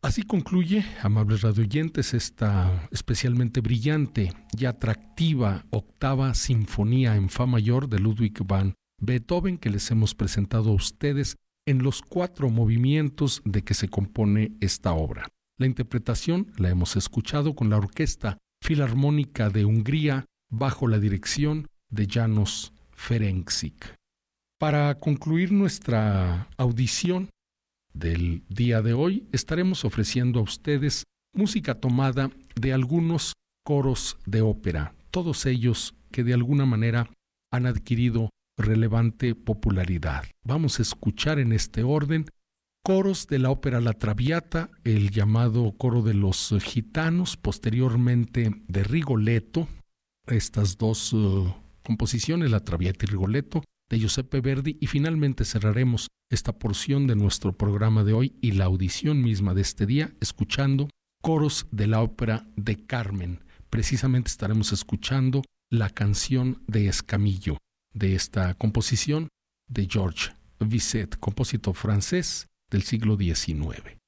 Así concluye, amables radioyentes, esta especialmente brillante y atractiva octava sinfonía en fa mayor de Ludwig van Beethoven que les hemos presentado a ustedes en los 4 movimientos de que se compone esta obra. La interpretación la hemos escuchado con la Orquesta Filarmónica de Hungría bajo la dirección de János Ferenczik. Para concluir nuestra audición del día de hoy, estaremos ofreciendo a ustedes música tomada de algunos coros de ópera, todos ellos que de alguna manera han adquirido relevante popularidad. Vamos a escuchar en este orden coros de la ópera La Traviata, el llamado coro de los gitanos, posteriormente de Rigoletto, estas dos composiciones, La Traviata y Rigoletto, de Giuseppe Verdi, y finalmente cerraremos esta porción de nuestro programa de hoy y la audición misma de este día escuchando coros de la ópera de Carmen. Precisamente estaremos escuchando la canción de Escamillo, de esta composición de Georges Bizet, compositor francés del siglo XIX.